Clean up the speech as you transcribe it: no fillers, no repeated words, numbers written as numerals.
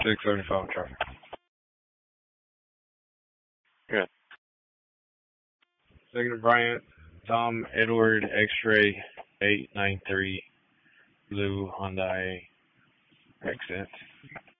635 traffic. Good. Second Bryant, Tom Edward X-ray 893 blue Hyundai accent.